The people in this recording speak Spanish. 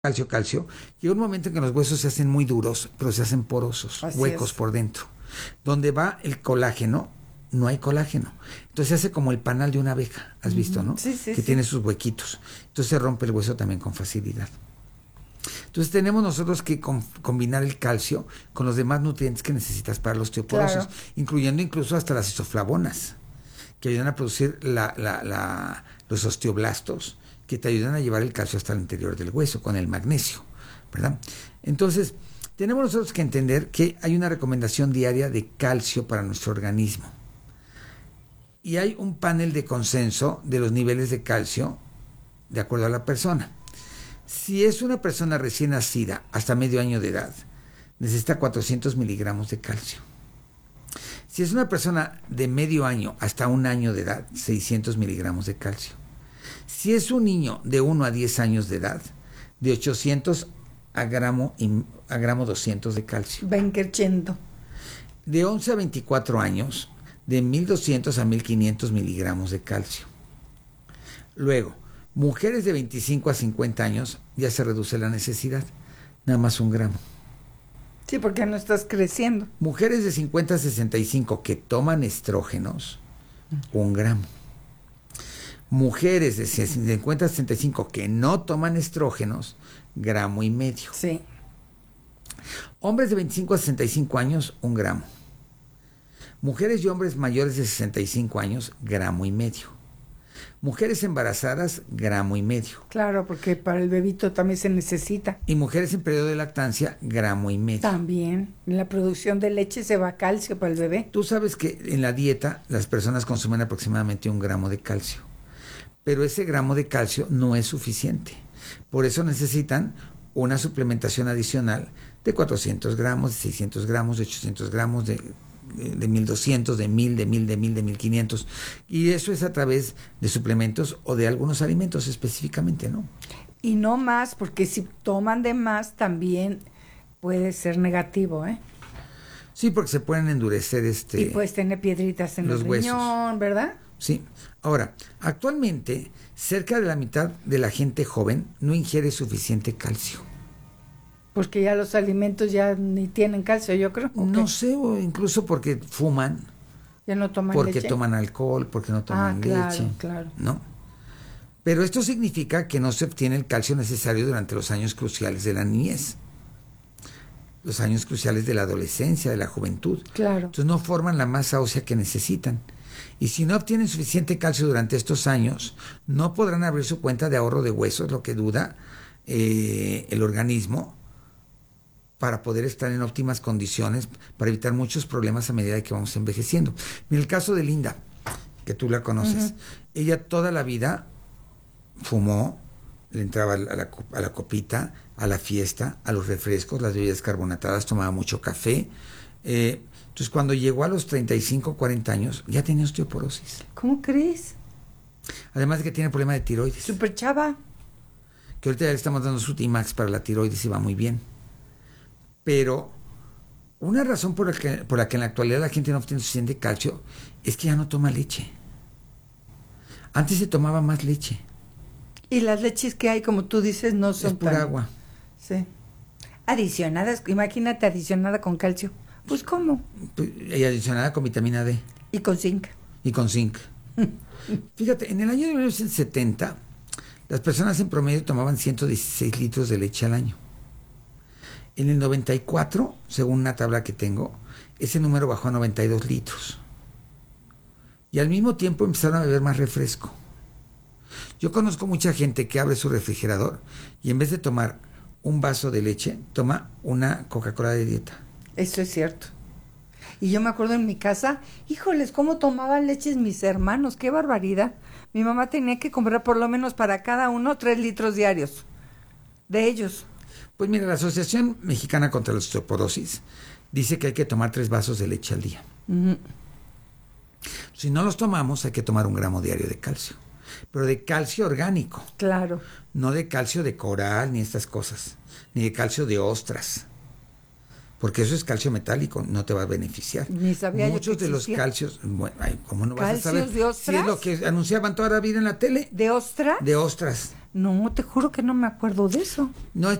calcio, llega un momento en que los huesos se hacen muy duros, pero se hacen porosos, Así huecos es. por dentro. Donde va el colágeno, no hay colágeno. Entonces se hace como el panal de una abeja, ¿has visto, no? Sí, sí, que sí. tiene sus huequitos. Entonces se rompe el hueso también con facilidad. Entonces tenemos nosotros que combinar el calcio con los demás nutrientes que necesitas para la osteoporosis, Claro. incluyendo incluso hasta las isoflavonas, que ayudan a producir los osteoblastos, que te ayudan a llevar el calcio hasta el interior del hueso, con el magnesio, ¿verdad? Entonces, tenemos nosotros que entender que hay una recomendación diaria de calcio para nuestro organismo. Y hay un panel de consenso de los niveles de calcio de acuerdo a la persona. Si es una persona recién nacida hasta medio año de edad, necesita 400 miligramos de calcio. Si es una persona de medio año hasta un año de edad, 600 miligramos de calcio. Si es un niño de 1 a 10 años de edad, de 800 a gramo 200 de calcio. Ven creciendo. De 11 a 24 años, de 1200 a 1500 miligramos de calcio. Luego, mujeres de 25 a 50 años, ya se reduce la necesidad, nada más 1 gramo. Sí, porque no estás creciendo. Mujeres de 50 a 65 que toman estrógenos, 1 gramo. Mujeres de 50 a 65 que no toman estrógenos, 1,5 gramos. Sí. Hombres de 25 a 65 años, 1 gramo. Mujeres y hombres mayores de 65 años, 1,5 gramos. Mujeres embarazadas, 1,5 gramos. Claro, porque para el bebito también se necesita. Y mujeres en periodo de lactancia, 1,5 gramos. También, en la producción de leche se va calcio para el bebé. Tú sabes que en la dieta las personas consumen aproximadamente 1 gramo de calcio. Pero ese gramo de calcio no es suficiente. Por eso necesitan una suplementación adicional de 400 gramos, de 600 gramos, de 800 gramos, de 1200, de 1000, de 1000, de 1000, de 1500. Y eso es a través de suplementos o de algunos alimentos específicamente, ¿no? Y no más, porque si toman de más también puede ser negativo, ¿eh? Sí, porque se pueden endurecer Y puedes tener piedritas en los el huesos. riñón, ¿verdad? Sí. Ahora, actualmente, cerca de la mitad de la gente joven no ingiere suficiente calcio. Porque ya los alimentos ya ni tienen calcio, yo creo. ¿o No qué? sé, o incluso porque fuman, Ya no toman porque leche. toman alcohol, porque no toman claro, leche. claro. ¿No? Pero esto significa que no se obtiene el calcio necesario durante los años cruciales de la niñez, los años cruciales de la adolescencia, de la juventud. Claro. Entonces no forman la masa ósea que necesitan. Y si no obtienen suficiente calcio durante estos años, no podrán abrir su cuenta de ahorro de huesos, lo que duda el organismo, para poder estar en óptimas condiciones, para evitar muchos problemas a medida que vamos envejeciendo. En el caso de Linda, que tú la conoces, ella toda la vida fumó, le entraba a la copita, a la fiesta, a los refrescos, las bebidas carbonatadas, tomaba mucho café. Entonces, cuando llegó a los 35, 40 años, ya tenía osteoporosis. ¿Cómo crees? Además de que tiene problema de tiroides. Súper chava. Que ahorita ya le estamos dando su Timax para la tiroides y va muy bien. Pero una razón por la que en la actualidad la gente no obtiene suficiente calcio es que ya no toma leche. Antes se tomaba más leche. Y las leches que hay, como tú dices, no son Es pura tan... agua. Sí. Adicionadas, imagínate adicionada con calcio. Pues, ¿cómo? Y adicionada con vitamina D. Y con zinc. Y con zinc. Fíjate, en el año de 1970, las personas en promedio tomaban 116 litros de leche al año. En el 94, según una tabla que tengo, ese número bajó a 92 litros. Y al mismo tiempo empezaron a beber más refresco. Yo conozco mucha gente que abre su refrigerador y en vez de tomar un vaso de leche, toma una Coca-Cola de dieta. Eso es cierto. Y yo me acuerdo en mi casa, híjoles, cómo tomaban leches mis hermanos, qué barbaridad. Mi mamá tenía que comprar por lo menos para cada uno 3 litros diarios de ellos. Pues mira, la Asociación Mexicana contra la Osteoporosis dice que hay que tomar 3 vasos de leche al día. Si no los tomamos, hay que tomar 1 gramo diario de calcio. Pero de calcio orgánico. Claro. No de calcio de coral, ni estas cosas. Ni de calcio de ostras. porque eso es calcio metálico, no te va a beneficiar. Ni sabía yo Muchos que de los existía. calcios, bueno, ay, ¿cómo no vas a ¿Calcios saber? de ostras? Si es lo que anunciaban toda la vida en la tele, ¿De ostra? de ostras. No, te juro que no me acuerdo de eso. No,